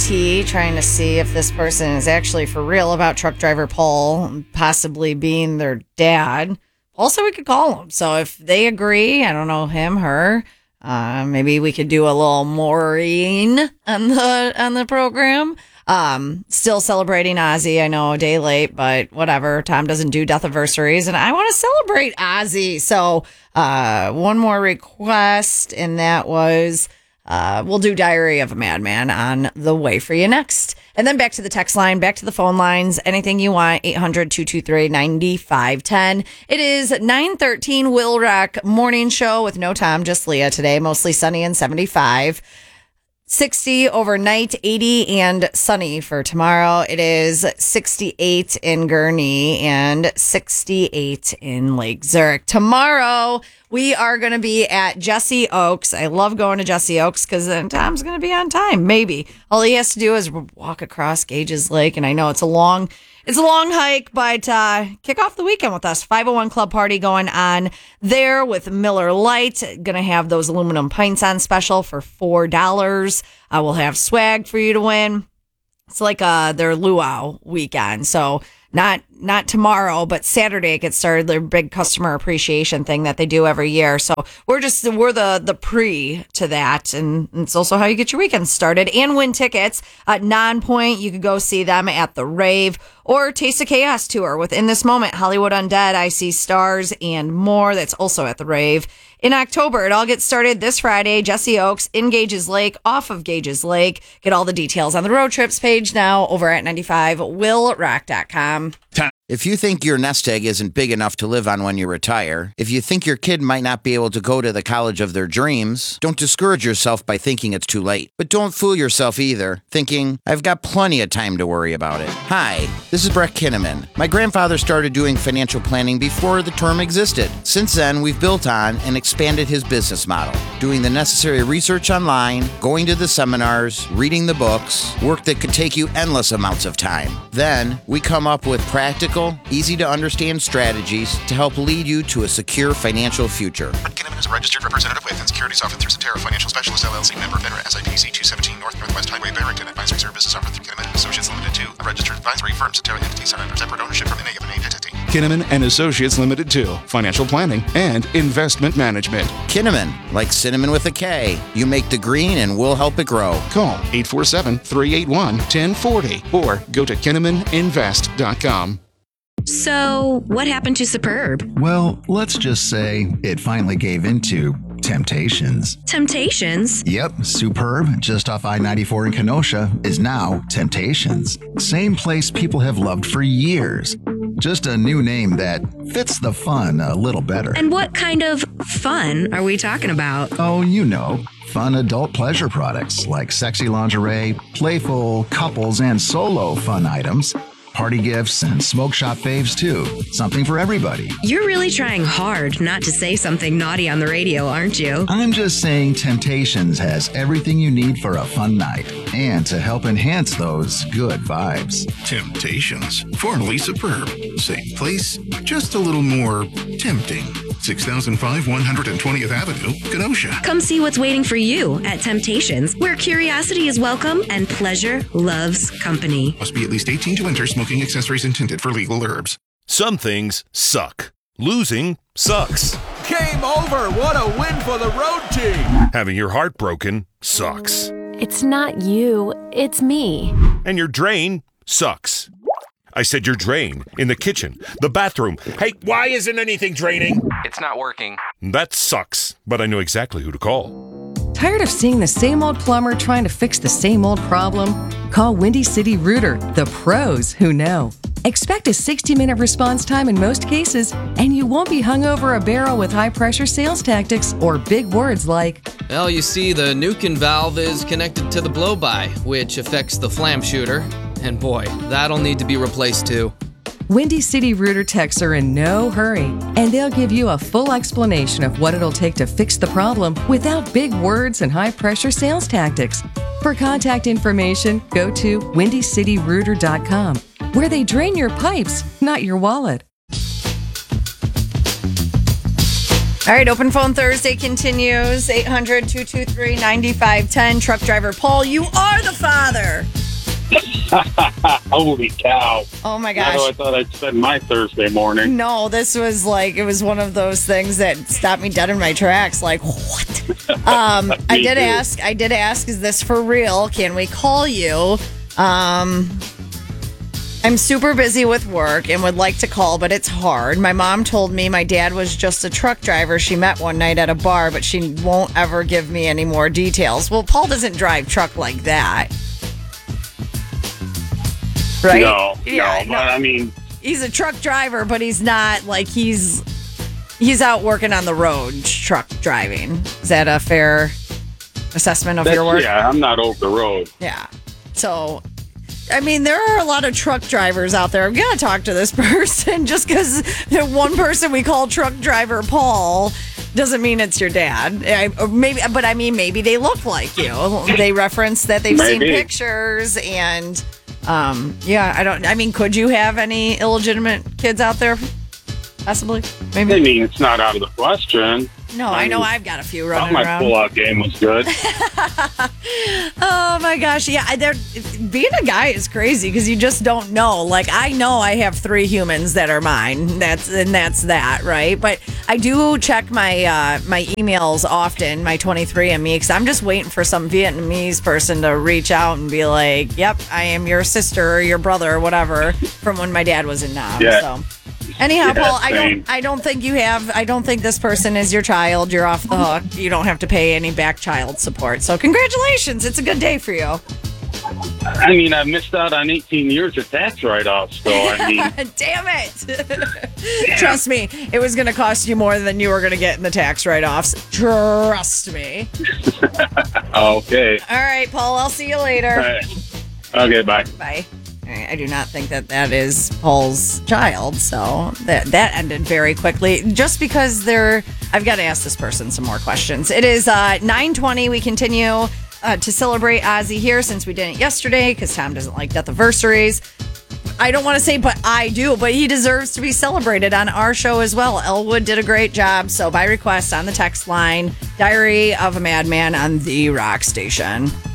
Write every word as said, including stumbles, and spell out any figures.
T, trying to see if this person is actually for real about truck driver Paul possibly being their dad. Also, we could call him. So if they agree, I don't know, him, her, uh, maybe we could do a little Maureen on the on the program. Um, still celebrating Ozzy. I know a day late, but whatever. Tom doesn't do death anniversaries, and I want to celebrate Ozzy. So uh, one more request, and that was uh, we'll do Diary of a Madman on the way for you next. And then back to the text line, back to the phone lines, anything you want, eight hundred, two two three, nine five one zero. It is nine thirteen Will Rock Morning Show with no Tom, just Leah today, mostly sunny and seventy-five. sixty overnight, eighty and sunny for tomorrow. It is sixty-eight in Gurnee and sixty-eight in Lake Zurich. Tomorrow, we are going to be at Jesse Oaks. I love going to Jesse Oaks because then Tom's going to be on time, maybe. All he has to do is walk across Gages Lake, and I know it's a long It's a long hike, but uh, kick off the weekend with us. five oh one Club Party going on there with Miller Lite. Going to have those aluminum pints on special for four dollars. Uh, we'll have swag for you to win. It's like uh, their luau weekend. So not not tomorrow, but Saturday it gets started. Their big customer appreciation thing that they do every year. So we're just we're the the pre to that, and it's also how you get your weekend started and win tickets at Non-Point. You could go see them at the Rave or Taste of Chaos tour with In This Moment, Hollywood Undead, I See Stars, and more. That's also at the Rave. In October, it all gets started this Friday. Jesse Oaks in Gages Lake, off of Gages Lake. Get all the details on the road trips page now over at ninety-five will rock dot com. If you think your nest egg isn't big enough to live on when you retire, if you think your kid might not be able to go to the college of their dreams, don't discourage yourself by thinking it's too late. But don't fool yourself either, thinking, I've got plenty of time to worry about it. Hi, this is Brett Kinnaman. My grandfather started doing financial planning before the term existed. Since then, we've built on and expanded his business model, doing the necessary research online, going to the seminars, reading the books, work that could take you endless amounts of time. Then, we come up with practical, easy-to-understand strategies to help lead you to a secure financial future. Brett Kinnaman is a registered representative with and securities offered through Cetera Financial Specialist, L L C, member FINRA, S I P C two seventeen North Northwest Highway, Barrington. Advisory services offered through Kinnaman and Associates Limited two, a registered advisory firm. Cetera entities are under separate ownership from any of an entity. Kinnaman and Associates Limited two, financial planning and investment management. Kinnaman, like cinnamon with a K. You make the green and we'll help it grow. Call eight four seven, three eight one, one zero four zero or go to kinnaman invest dot com. So, what happened to Superb? Well, let's just say it finally gave into Temptations. Temptations? Yep, Superb, just off I ninety-four in Kenosha, is now Temptations. Same place people have loved for years. Just a new name that fits the fun a little better. And what kind of fun are we talking about? Oh, you know, fun adult pleasure products like sexy lingerie, playful couples and solo fun items, party gifts, and smoke shop faves too. Something for everybody. You're really trying hard not to say something naughty on the radio, aren't you? I'm just saying Temptations has everything you need for a fun night and to help enhance those good vibes. Temptations, formerly Superb. Same place, just a little more tempting. six thousand five, one hundred twentieth Avenue, Kenosha. Come see what's waiting for you at Temptations, where curiosity is welcome and pleasure loves company. Must be at least eighteen to enter. Smoking accessories intended for legal herbs. Some things suck. Losing sucks. Game over! What a win for the road team! Having your heart broken sucks. It's not you, it's me. And your drain sucks. I said your drain. In the kitchen. The bathroom. Hey, why isn't anything draining? It's not working. That sucks, but I know exactly who to call. Tired of seeing the same old plumber trying to fix the same old problem? Call Windy City Rooter, the pros who know. Expect a sixty-minute response time in most cases, and you won't be hung over a barrel with high-pressure sales tactics or big words like, well, you see, the Nukin valve is connected to the blow-by, which affects the flam shooter. And boy, that'll need to be replaced too. Windy City Rooter techs are in no hurry, and they'll give you a full explanation of what it'll take to fix the problem without big words and high-pressure sales tactics. For contact information, go to windy city rooter dot com, where they drain your pipes, not your wallet. All right, Open Phone Thursday continues. eight hundred, two two three, nine five one zero. Truck driver Paul, you are the father Holy cow. Oh, my That's gosh. how I thought I'd spend my Thursday morning. No, this was like, it was one of those things that stopped me dead in my tracks. Like, what? Um, I Me did too. ask, I did ask, is this for real? Can we call you? Um, I'm super busy with work and would like to call, but it's hard. My mom told me my dad was just a truck driver she met one night at a bar, but she won't ever give me any more details. Well, Paul doesn't drive truck like that. Right? No, Yeah, no, but I mean, He's a truck driver, but he's not like he's he's out working on the road truck driving. Is that a fair assessment of that's, your work? yeah, I'm not over the road. Yeah. So, I mean, there are a lot of truck drivers out there. I've got to talk to this person. Just because the one person we call truck driver Paul doesn't mean it's your dad. I, or maybe, but I mean, maybe they look like you. They reference that they've seen Maybe. pictures and, um, yeah, I don't. I mean, could you have any illegitimate kids out there? Possibly, maybe. I mean, it's not out of the question. No, I, know I've got a few running my around. pull-out game was good. Oh my gosh, yeah, I- there being a guy is crazy because you just don't know. Like, I know I have three humans that are mine. That's and that's that, right? But I do check my uh, my emails often, my twenty-three and me, because I'm just waiting for some Vietnamese person to reach out and be like, "Yep, I am your sister or your brother or whatever," from when my dad was in Nam. Yeah. So. Anyhow, Yeah, Paul, I same. don't I don't think you have I don't think this person is your child. You're off the hook. You don't have to pay any back child support. So congratulations. It's a good day for you. I mean, I missed out on eighteen years of tax write-offs, so I mean, Damn it. Trust me, it was going to cost you more than you were going to get in the tax write-offs. Trust me. okay. All right, Paul, I'll see you later. All right. Okay, bye. Bye. All right, I do not think that that is Paul's child, so that that ended very quickly. Just because they're, I've got to ask this person some more questions. It is uh, nine twenty. We continue uh, to celebrate Ozzy here since we didn't yesterday because Tom doesn't like death-anniversaries. I don't want to say, but I do, but he deserves to be celebrated on our show as well. Elwood did a great job, so by request on the text line, Diary of a Madman on the Rock Station.